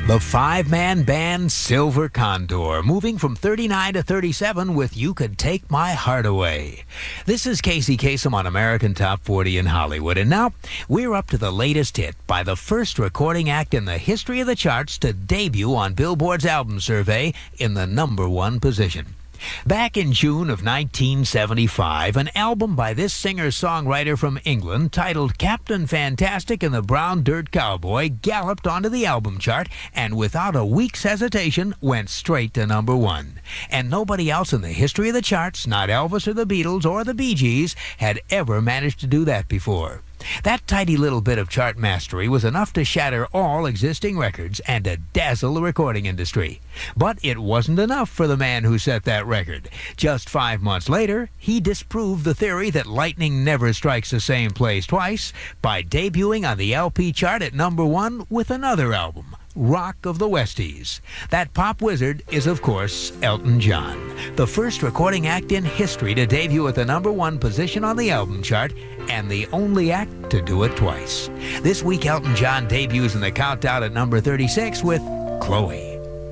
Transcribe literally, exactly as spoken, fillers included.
The five-man band Silver Condor, moving from thirty-nine to thirty-seven with You Could Take My Heart Away. This is Casey Kasem on American Top forty in Hollywood. And now, we're up to the latest hit by the first recording act in the history of the charts to debut on Billboard's album survey in the number one position. Back in June of nineteen seventy-five, an album by this singer-songwriter from England titled Captain Fantastic and the Brown Dirt Cowboy galloped onto the album chart and without a week's hesitation went straight to number one. And nobody else in the history of the charts, not Elvis or the Beatles or the Bee Gees, had ever managed to do that before. That tidy little bit of chart mastery was enough to shatter all existing records and to dazzle the recording industry. But it wasn't enough for the man who set that record. Just five months later, he disproved the theory that lightning never strikes the same place twice by debuting on the L P chart at number one with another album, Rock of the Westies. That pop wizard is, of course, Elton John, the first recording act in history to debut at the number one position on the album chart, and the only act to do it twice. This week, Elton John debuts in the countdown at number thirty-six with Chloe.